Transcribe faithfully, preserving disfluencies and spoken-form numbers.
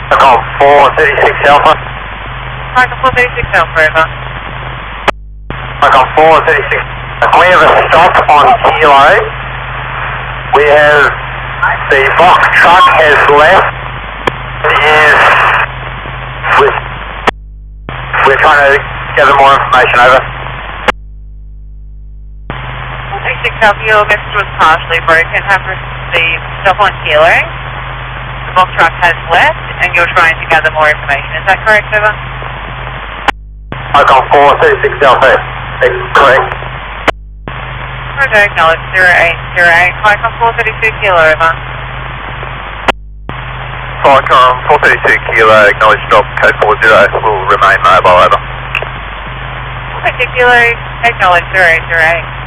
Icon four thirty-six Alpha. Icon four thirty-six Alpha, over. Icon four thirty-six. We have a stop on Kilo. We have the box truck has left. It is with, we're trying to gather more information, over. four thirty-six Alpha, your message was partially broken. Have received stop on Kilo. The box truck has left and you're trying to gather more information. Is that correct, over? Icon four thirty-six Alpha. That's correct. Roger, acknowledge zero eight zero eight. Icon four thirty-two Kilo, over. Icon four thirty-two Kilo, acknowledge drop code four zero, will remain mobile, over. four thirty-two Kilo, acknowledge zero eight zero eight.